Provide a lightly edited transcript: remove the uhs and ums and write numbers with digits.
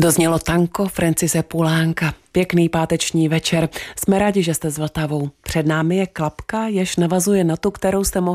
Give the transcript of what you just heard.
Doznělo tanko Francise Pulánka. Pěkný páteční večer. Jsme rádi, že jste s Vltavou. Před námi je klapka, jež navazuje na tu, kterou jste mohli